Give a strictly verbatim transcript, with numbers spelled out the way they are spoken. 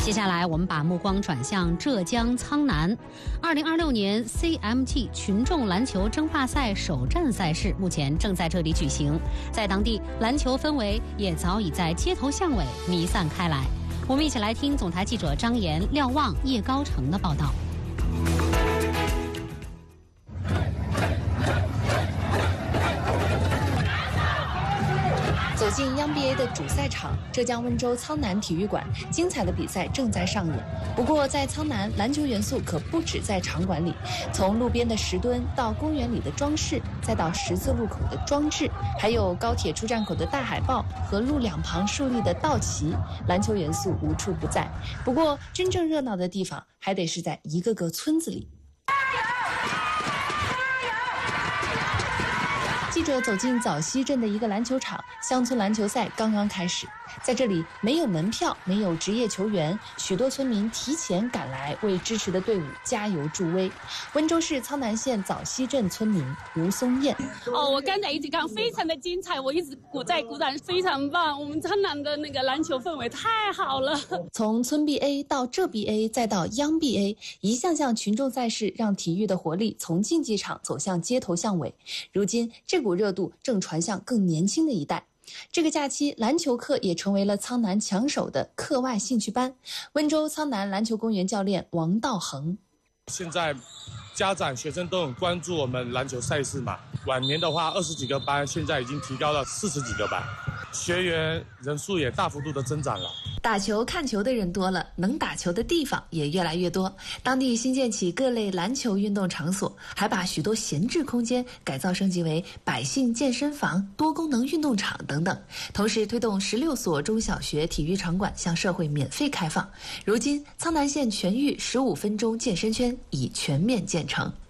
接下来，我们把目光转向浙江苍南。二零二六年 C M T 群众篮球争霸赛首站赛事目前正在这里举行，在当地篮球氛围也早已在街头巷尾弥散开来。我们一起来听总台记者张岩、廖望、叶高成的报道。 走进央 B A 的主赛场，浙江温州苍南体育馆，精彩的比赛正在上演。不过，在苍南，篮球元素可不止在场馆里，从路边的石墩到公园里的装饰，再到十字路口的装置，还有高铁出站口的大海报和路两旁树立的道旗，篮球元素无处不在。不过，真正热闹的地方还得是在一个个村子里。记者走进枣溪镇的一个篮球场，乡村篮球赛刚刚开始。在这里没有门票，没有职业球员，许多村民提前赶来为支持的队伍加油助威。温州市苍南县枣溪镇村民吴松燕： 哦，我刚才一直看，非常的精彩，我一直鼓在鼓掌，非常棒。我们苍南的那个篮球氛围太好了。 从村 B A 到浙 B A 再到央 B A， 一项项群众赛事让体育的活力从竞技场走向街头巷尾。如今这股热度正传向更年轻的一代。这个假期，篮球课也成为了苍南抢手的课外兴趣班。温州苍南篮球公园教练王道恒： 现在家长学生都很关注我们篮球赛事嘛，往年的话二十几个班，现在已经提高到四十几个班，学员人数也大幅度的增长了。 打球看球的人多了，能打球的地方也越来越多。当地新建起各类篮球运动场所，还把许多闲置空间改造升级为百姓健身房、多功能运动场等等。同时推动十六所中小学体育场馆向社会免费开放。如今，苍南县全域十五分钟健身圈已全面建成。